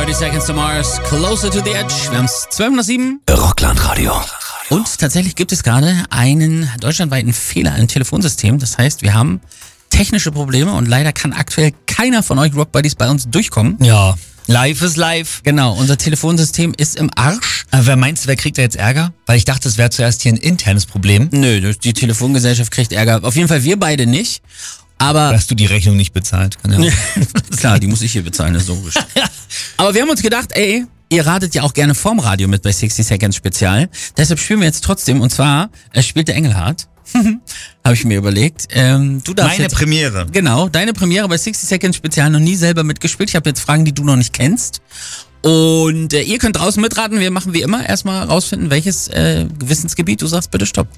30 Seconds to Mars, Closer to the Edge. Wir haben es 12:07. Rockland-Radio. Und tatsächlich gibt es gerade einen deutschlandweiten Fehler im Telefonsystem. Das heißt, wir haben technische Probleme und leider kann aktuell keiner von euch Rock Buddies bei uns durchkommen. Ja, live ist live. Genau, unser Telefonsystem ist im Arsch. Wer meinst du, wer kriegt da jetzt Ärger? Weil ich dachte, es wäre zuerst hier ein internes Problem. Nö, die Telefongesellschaft kriegt Ärger. Auf jeden Fall wir beide nicht. Aber Hast du die Rechnung nicht bezahlt? Kann ja klar, die muss ich hier bezahlen, das ist logisch. Aber wir haben uns gedacht, ey, ihr ratet ja auch gerne vorm Radio mit bei 60 Seconds Spezial. Deshalb spielen wir jetzt trotzdem. Und zwar spielt der Engelhardt. Habe ich mir überlegt. Du darfst Meine jetzt, Premiere. Genau, deine Premiere bei 60 Seconds Spezial, noch nie selber mitgespielt. Ich habe jetzt Fragen, die du noch nicht kennst. Und ihr könnt draußen mitraten. Wir machen wie immer erstmal rausfinden, welches Gewissensgebiet. Du sagst bitte Stopp.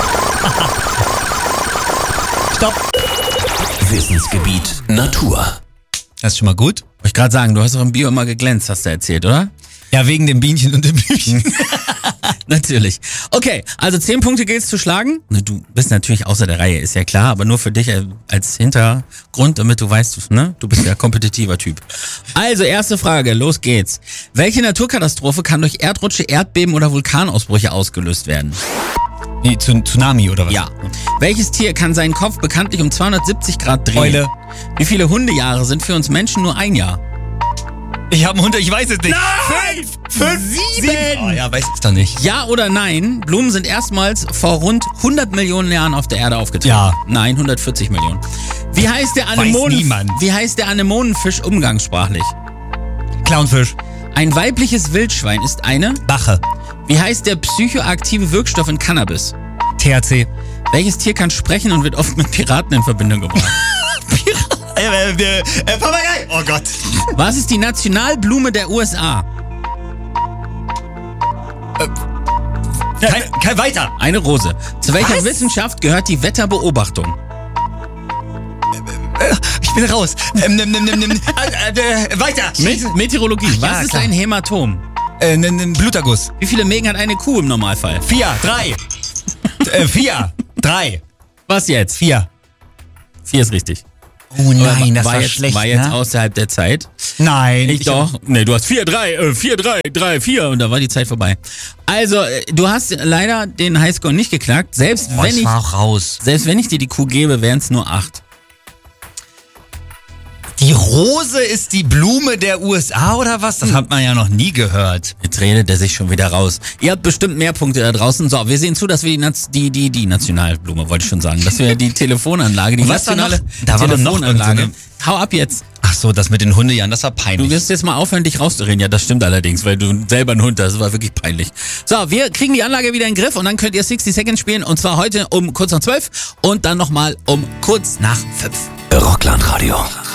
Stopp. Wissensgebiet Natur. Das ist schon mal gut. Wollte ich gerade sagen, du hast doch im Bio immer geglänzt, hast du erzählt, oder? Ja, wegen dem Bienchen und dem Blümchen. Natürlich. Okay, also 10 Punkte gilt's zu schlagen. Du bist natürlich außer der Reihe, ist ja klar, aber nur für dich als Hintergrund, damit du weißt, ne? Du bist ja kompetitiver Typ. Also, erste Frage, los geht's. Welche Naturkatastrophe kann durch Erdrutsche, Erdbeben oder Vulkanausbrüche ausgelöst werden? Nee, Tsunami oder was? Ja. Welches Tier kann seinen Kopf bekanntlich um 270 Grad drehen? Eule. Wie viele Hundejahre sind für uns Menschen nur ein Jahr? Ich habe einen Hund, ich weiß es nicht. Nein! 7! Oh, ja, weiß ich doch nicht. Ja oder nein, Blumen sind erstmals vor rund 100 Millionen Jahren auf der Erde aufgetreten. Ja. Nein, 140 Millionen. Wie heißt der niemand. Wie heißt der Anemonenfisch umgangssprachlich? Clownfisch. Ein weibliches Wildschwein ist eine. Bache. Wie heißt der psychoaktive Wirkstoff in Cannabis? THC. Welches Tier kann sprechen und wird oft mit Piraten in Verbindung gebracht? Papagei. Oh Gott. Was ist die Nationalblume der USA? Kein weiter. Eine Rose. Zu welcher Was? Wissenschaft gehört die Wetterbeobachtung? Ich bin raus. Weiter. Meteorologie. Was Ja, ist klar. ein Hämatom? Ein Bluterguss. Wie viele Mägen hat eine Kuh im Normalfall? 4, 3. 4, 3, Was jetzt? 4. 4 ist richtig. Oh nein, das war jetzt, schlecht, war jetzt ne? außerhalb der Zeit. Nein. Ich doch. Nee, du hast 4, 3, 3, 4 und da war die Zeit vorbei. Also, du hast leider den Highscore nicht geknackt. Selbst wenn ich war auch raus. wenn ich dir die Kuh gebe, wären es nur 8. Die Rose ist die Blume der USA oder was? Das hat man ja noch nie gehört. Jetzt redet er sich schon wieder raus. Ihr habt bestimmt mehr Punkte da draußen. So, wir sehen zu, dass wir die Nationalblume, wollte ich schon sagen, dass wir die Telefonanlage, die Und was war nationale noch? Da war doch noch Telefonanlage. irgendeine- Hau ab jetzt. Ach so, das mit den Hundejahren, das war Du peinlich. wirst jetzt mal aufhören, dich rauszureden. Ja, das stimmt allerdings, weil du selber ein Hund hast. Das war wirklich peinlich. So, wir kriegen die Anlage wieder in den Griff und dann könnt ihr 60 Seconds spielen. Und zwar heute um kurz nach 12 und dann nochmal um kurz nach 5. Rockland-Radio.